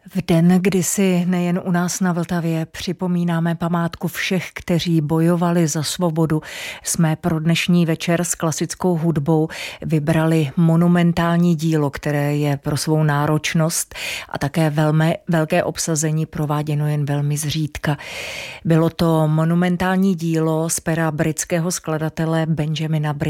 V den, kdy si nejen u nás na Vltavě připomínáme památku všech, kteří bojovali za svobodu, jsme pro dnešní večer s klasickou hudbou vybrali monumentální dílo, které je pro svou náročnost a také velké obsazení prováděno jen velmi zřídka. Bylo to monumentální dílo z pera britského skladatele Benjamina